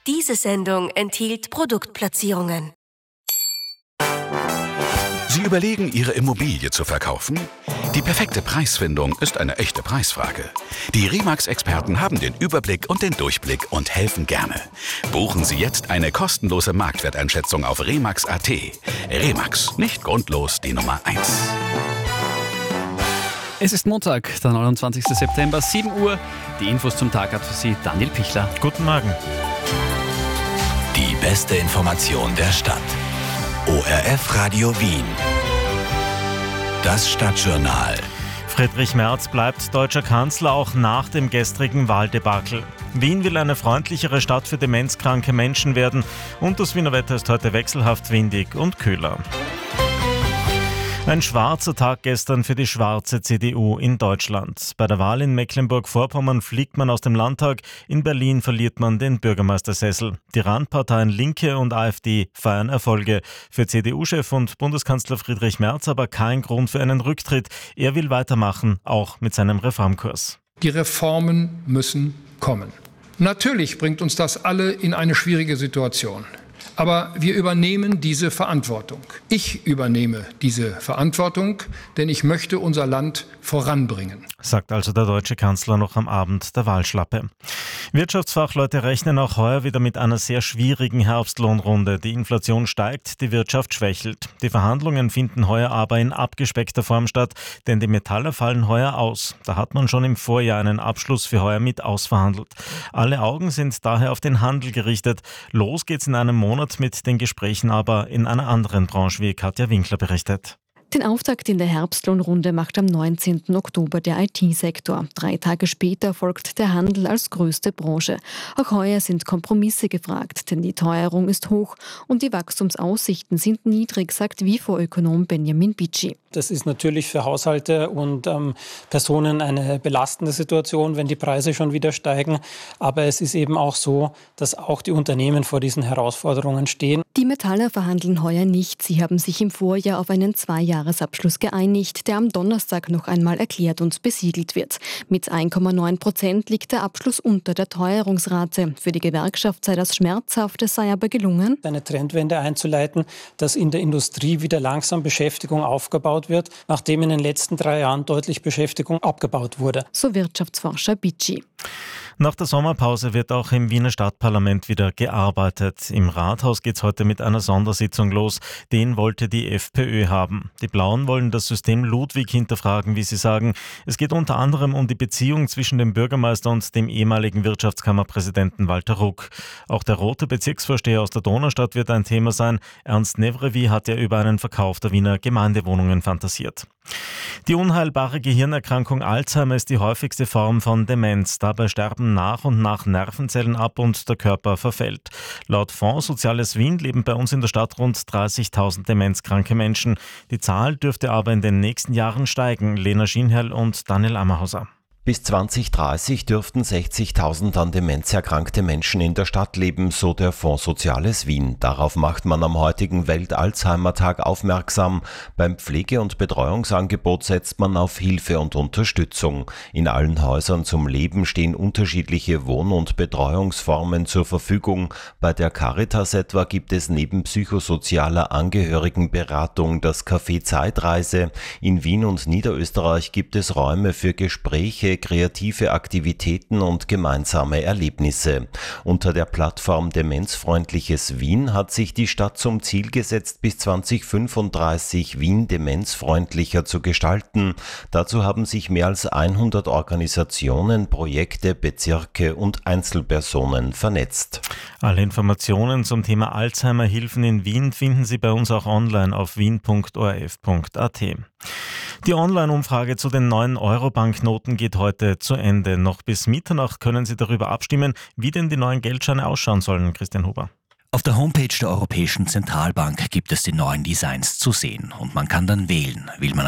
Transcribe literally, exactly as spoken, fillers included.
Diese Sendung enthielt Produktplatzierungen. Sie überlegen, Ihre Immobilie zu verkaufen? Die perfekte Preisfindung ist eine echte Preisfrage. Die Remax-Experten haben den Überblick und den Durchblick und helfen gerne. Buchen Sie jetzt eine kostenlose Marktwerteinschätzung auf remax punkt at. Remax, nicht grundlos die Nummer eins. Es ist Montag, der neunundzwanzigster September, sieben Uhr. Die Infos zum Tag hat für Sie Daniel Pichler. Guten Morgen. Die beste Information der Stadt. O R F Radio Wien. Das Stadtjournal. Friedrich Merz bleibt deutscher Kanzler auch nach dem gestrigen Wahldebakel. Wien will eine freundlichere Stadt für demenzkranke Menschen werden und das Wiener Wetter ist heute wechselhaft windig und kühler. Ein schwarzer Tag gestern für die schwarze C D U in Deutschland. Bei der Wahl in Mecklenburg-Vorpommern fliegt man aus dem Landtag, in Berlin verliert man den Bürgermeistersessel. Die Randparteien Linke und AfD feiern Erfolge. Für C D U-Chef und Bundeskanzler Friedrich Merz aber kein Grund für einen Rücktritt. Er will weitermachen, auch mit seinem Reformkurs. Die Reformen müssen kommen. Natürlich bringt uns das alle in eine schwierige Situation. Aber wir übernehmen diese Verantwortung. Ich übernehme diese Verantwortung, denn ich möchte unser Land voranbringen. Sagt also der deutsche Kanzler noch am Abend der Wahlschlappe. Wirtschaftsfachleute rechnen auch heuer wieder mit einer sehr schwierigen Herbstlohnrunde. Die Inflation steigt, die Wirtschaft schwächelt. Die Verhandlungen finden heuer aber in abgespeckter Form statt, denn die Metaller fallen heuer aus. Da hat man schon im Vorjahr einen Abschluss für heuer mit ausverhandelt. Alle Augen sind daher auf den Handel gerichtet. Los geht's in einem Monat mit den Gesprächen aber in einer anderen Branche, wie Katja Winkler berichtet. Den Auftakt in der Herbstlohnrunde macht am neunzehnten Oktober der I T-Sektor. Drei Tage später folgt der Handel als größte Branche. Auch heuer sind Kompromisse gefragt, denn die Teuerung ist hoch und die Wachstumsaussichten sind niedrig, sagt W I F O-Ökonom Benjamin Bitschi. Das ist natürlich für Haushalte und ähm, Personen eine belastende Situation, wenn die Preise schon wieder steigen. Aber es ist eben auch so, dass auch die Unternehmen vor diesen Herausforderungen stehen. Die Metaller verhandeln heuer nicht. Sie haben sich im Vorjahr auf einen Zweijahresabschluss geeinigt, der am Donnerstag noch einmal erklärt und besiegelt wird. Mit eins Komma neun Prozent liegt der Abschluss unter der Teuerungsrate. Für die Gewerkschaft sei das schmerzhaft, es sei aber gelungen, eine Trendwende einzuleiten, dass in der Industrie wieder langsam Beschäftigung aufgebaut wird, nachdem in den letzten drei Jahren deutlich Beschäftigung abgebaut wurde. So Wirtschaftsforscher Bitschi. Nach der Sommerpause wird auch im Wiener Stadtparlament wieder gearbeitet. Im Rathaus geht es heute mit einer Sondersitzung los. Den wollte die FPÖ haben. Die Blauen wollen das System Ludwig hinterfragen, wie sie sagen. Es geht unter anderem um die Beziehung zwischen dem Bürgermeister und dem ehemaligen Wirtschaftskammerpräsidenten Walter Ruck. Auch der rote Bezirksvorsteher aus der Donaustadt wird ein Thema sein. Ernst Nevrevi hat ja über einen Verkauf der Wiener Gemeindewohnungen fantasiert. Die unheilbare Gehirnerkrankung Alzheimer ist die häufigste Form von Demenz. Dabei sterben nach und nach Nervenzellen ab und der Körper verfällt. Laut Fonds Soziales Wien leben bei uns in der Stadt rund dreißigtausend demenzkranke Menschen. Die Zahl dürfte aber in den nächsten Jahren steigen. Lena Schienherl und Daniel Ammerhauser. Bis zwanzig dreißig dürften sechzigtausend an Demenz erkrankte Menschen in der Stadt leben, so der Fonds Soziales Wien. Darauf macht man am heutigen Welt-Alzheimer-Tag aufmerksam. Beim Pflege- und Betreuungsangebot setzt man auf Hilfe und Unterstützung. In allen Häusern zum Leben stehen unterschiedliche Wohn- und Betreuungsformen zur Verfügung. Bei der Caritas etwa gibt es neben psychosozialer Angehörigenberatung das Café Zeitreise. In Wien und Niederösterreich gibt es Räume für Gespräche, kreative Aktivitäten und gemeinsame Erlebnisse. Unter der Plattform Demenzfreundliches Wien hat sich die Stadt zum Ziel gesetzt, bis zwanzig fünfunddreißig Wien demenzfreundlicher zu gestalten. Dazu haben sich mehr als hundert Organisationen, Projekte, Bezirke und Einzelpersonen vernetzt. Alle Informationen zum Thema Alzheimer-Hilfen in Wien finden Sie bei uns auch online auf wien punkt o r f punkt a t. Die Online-Umfrage zu den neuen Euro-Banknoten geht heute zu Ende. Noch bis Mitternacht können Sie darüber abstimmen, wie denn die neuen Geldscheine ausschauen sollen. Christian Huber. Auf der Homepage der Europäischen Zentralbank gibt es die neuen Designs zu sehen und man kann dann wählen. Will man